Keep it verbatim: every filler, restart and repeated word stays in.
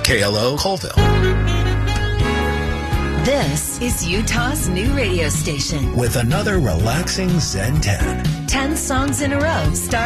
K L O Colville. This is Utah's new radio station. With another relaxing Zen ten. Ten songs in a row, starting